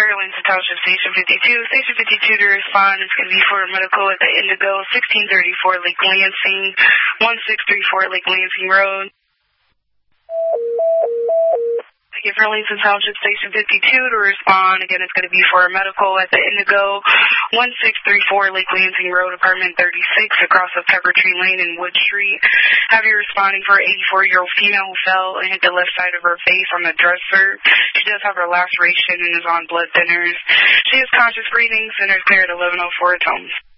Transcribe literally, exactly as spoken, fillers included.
Arlington Township Station fifty-two. Station fifty-two to respond is going to be for medical at the Indigo, sixteen thirty-four Lake Lansing, one six three four Lake Lansing Road. Thank you for Arlington Township Station fifty-two to respond. Again, it's going to be for medical at the Indigo, one six three four Lake Lansing Road, apartment thirty-six, across of Pepper Tree Lane and Wood Street. Have you responding for an eighty-four-year-old female who fell and hit the left side of her face on the dresser. She does have her laceration and is on blood thinners. She has conscious breathing. Center is clear at eleven oh four at home.